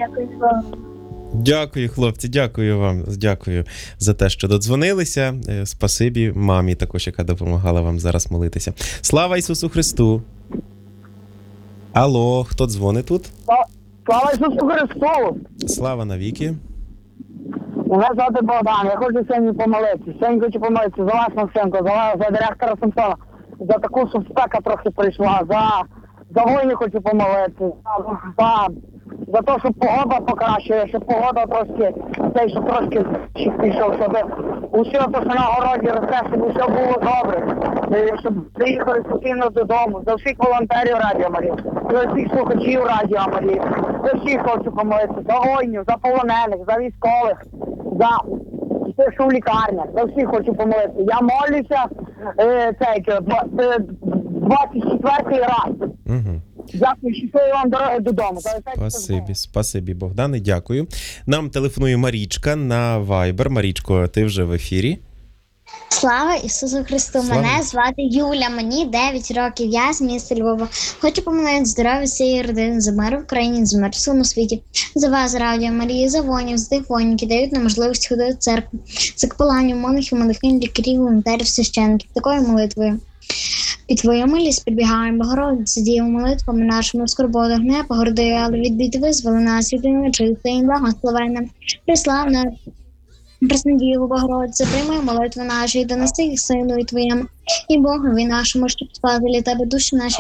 Дякую вам. Дякую, хлопці, дякую вам. Дякую за те, що додзвонилися. Спасибі мамі також, яка допомагала вам зараз молитися. Слава Ісусу Христу! Алло, хто дзвонить тут? Слава Ісусу Христу! Слава навіки. Мене звати Богдан, я хочу сьогодні помолитися. Сьогодні хочу помолитися за вас, Максимко, за вас, за директора Самсона, за таку, щоб спека трохи прийшла, за воїнів хочу помолитися, за те, щоб погода покращує, щоб погода трошки, щоб трошки пішов, щоб усе, то, що на городі росте, щоб усе було добре, щоб приїхали спокійно додому, за всіх волонтерів Радіо Марія, за всіх слухачів Радіо Марія, за всіх хочу помолитися, за воїнів, за полонених, за військових, за те, що в лікарнях, за всіх хочу помолитися. Я молюся 24-й раз. Угу. Дякую, щасливої вам дороги додому. Спасибі, Богдане, дякую. Нам телефонує Марічка на Viber. Марічко, ти вже в ефірі. Слава Ісусу Христу! Слава. Мене звати Юля, мені 9 років, я з міста Львова. Хочу помолити здоров'я всієї родини, за мир в Україні, за мир в всьому світі, за вас, Радіо Марії, за воїнів, за тих воїнів, які дають нам можливість ходити в церкву, за капеланів, монахів, монахинь, лікарів, волонтерів, священників. Такою молитвою. Під твою милість підбігаємо, Богородице, діємо молитвами нашими в скорботах, не погорди, але від біди визволи нас, від нечисти і благословенна, преславна, Преснодієву Богородице, прийми молитви наші і донеси їх Сину і Твоєму, і Богові нашому, щоб спасти для Тебе душі наші